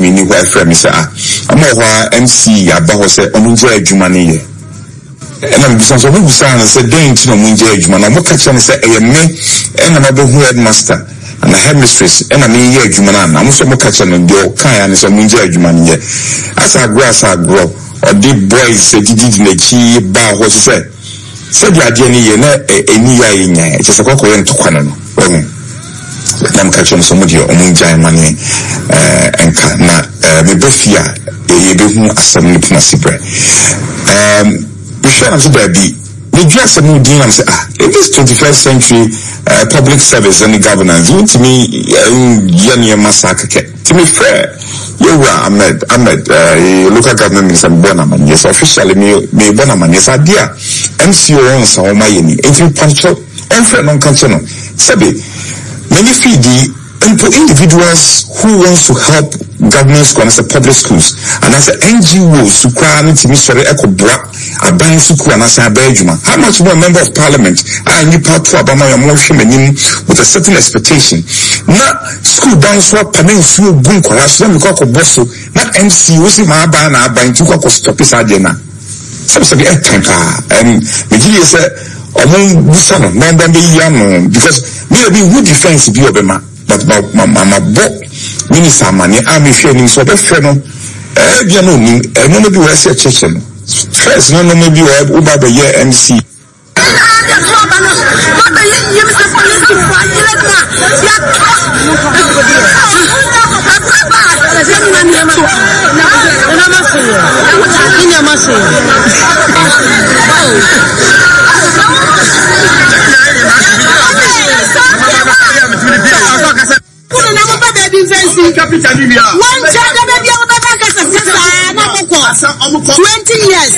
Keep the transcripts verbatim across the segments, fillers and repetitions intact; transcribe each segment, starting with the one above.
mini wa frɛ me sɛ ah ama ho M C aba ho sɛ ɔmo gye adwuma ne yɛ ɛna me bisa so mo bisa na sɛ den ti no mo gye adwuma na mo ka kyerɛ ne sɛ ɛyɛ me ɛna na bɛ hu headmaster na headmistress ɛna me yɛ adwuma na na mo so mo ka kyerɛ no de o kan ya ne sɛ mo gye adwuma ne yɛ asa agro asa agro ɔde boys sɛ didi na chi ba ho sɛ sɛ de adeɛ ne yɛ na eni ya yɛ nya ɛkyɛ sɛ kɔkɔ yɛ ntokwana no ɔmo nam ka kyerɛ no sɛ mo de ɔmo gye ma ne eh enka na me befia ye be hu asɛm ne puma sibrɛ um we should have to be the dress and din am say ah in this twenty-first century uh, public service and governance you to me yanya massacre to me fair you were Ahmed Ahmed uh, local government minister Bonaman yes officially me me Bonaman yes idea M C O on sa o mayeni enti pancho on friend on kanche no sabi many feed individuals who wants to help government schools as a public schools and as an N G O su kwa nti mi sori eko bra aban school and as a bedroom. How much more a member of parliament and you part to abama ya motion menim with a certain expectation. Na school down so pamen su gun kwara so me kwa ko bosso na M C O si ma aba na aban tu kwa ko stop is agena. Some say e tanka and me give say omo busa no na ndan be ya no because me be who defense be obema but my mama bo minister mani am if you so be friend no eh bia no ni e no be we say church no first no no maybe we uba be year M C twenty years.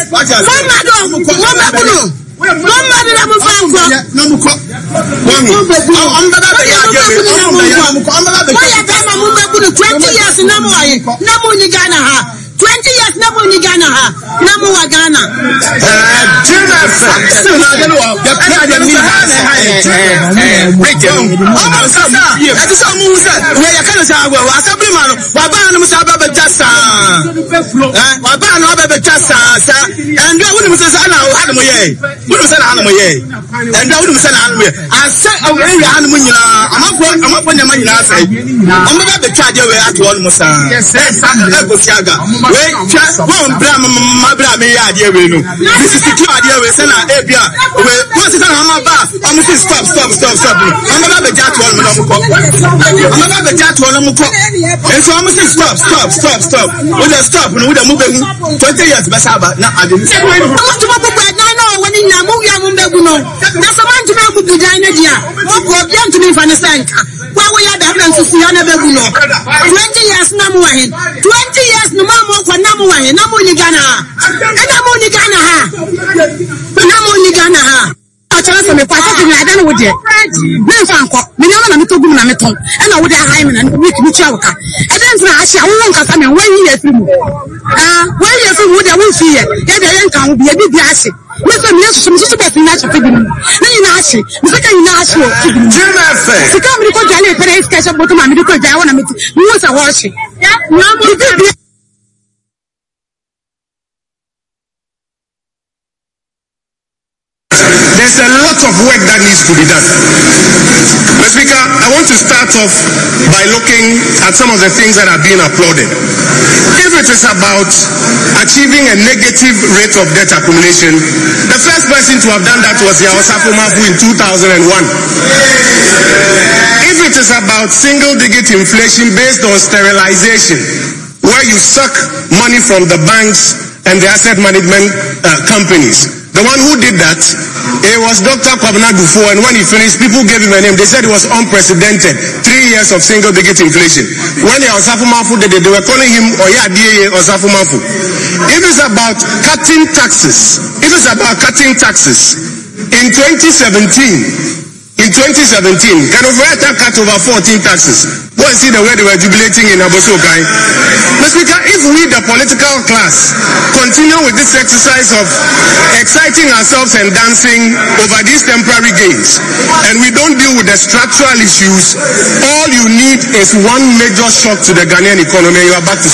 twenty years na mo ni Ghana ha na mo wa Ghana eh Jennifer still na dey know the prayer me eh break down oh sasa e ti so mu se we ya kana sa agwa wa sabri ma no wa ba no sa ba be jasa eh wa ba no ba be jasa sa and we wonu se sa na ha no mo ye wonu se na ha no mo ye and we wonu se na ha no mo ye asa we ya ha no mo nyina amafo amafo nyama nyina sai o mo ba be twa de we ato no mo sa yes e go si aga we one bra ma bra me ya de we no this is secure de we say na e bia we once say na ma ba o mo stop stop stop stop o mo ba be ja to no mo ko o mo ba be ja to no mo ko e so o mo say stop stop stop stop we just stop no we dey move twenty years be saba na ade ni o mo to mo bu na na woni na mo wi am mbegu no na so man to na mu bu jan na dia mo ko bia to me fa ne sanka kwa we ya da na nsusu ya na begu no twenty years na mo wa hen twenty years no ma mo kwa na mo wa hen na mo ni Ghana na mo ni Ghana ha na mo ni Ghana ha a chara se me pa se ni ada na wo de me fa nko me nyama na me to gum na me ton e na wo de ha me na week ni chia woka e de ntra ahia wo won kasa me wan yi afi mu ah wan yi afi mu de wo fi ye ye de ye nka wo bi e bi bi ahye me se me so me so be fi na ahye fi bi mu na yi na ahye me se ka yi na ahye o fi bi mu se ka me ko jale pere iska sha boto ma me ko jale wona me mu sa wo ahye na mo bi there's a lot of work that needs to be done. Mister Speaker, I want to start off by looking at some of the things that are being applauded. If it is about achieving a negative rate of debt accumulation, the first person to have done that was Yao Safumafu in two thousand one. If it is about single-digit inflation based on sterilization, where you suck money from the banks and the asset management uh, companies, the one who did that, it was Doctor Kwabena Dufo, and when he finished, people gave him a name. They said it was unprecedented. Three years of single-digit inflation. When the Osafumafu did it, they were calling him Oya D A Osafumafu. If it's about cutting taxes, if it's about cutting taxes, in twenty seventeen, in twenty seventeen, Kanofurata cut over fourteen taxes. Go and see the way they were jubilating in Abosokai. Mister Speaker, if we, the political class, continue with this exercise of exciting ourselves and dancing over these temporary gains, and we don't deal with the structural issues, all you need is one major shock to the Ghanaian economy, you are back to